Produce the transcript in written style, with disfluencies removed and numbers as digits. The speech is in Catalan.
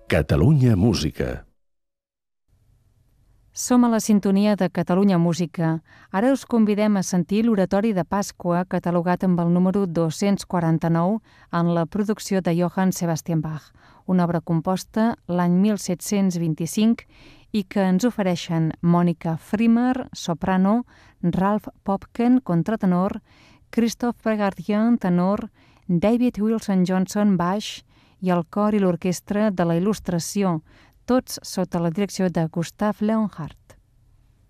Catalunya Música. Som a la sintonia de Catalunya Música. Ara us convidem a sentir l'Oratori de Pasqua, catalogat amb el número 249 en la producció de Johann Sebastian Bach, una obra composta l'any 1725 i que ens ofereixen Mònica Frimer, soprano, Ralph Popken, contratenor, Christophe Pregardien, tenor, David Wilson Johnson, baix, i el cor i l'orquestra de la Il·lustració, tots sota la direcció de Gustav Leonhardt.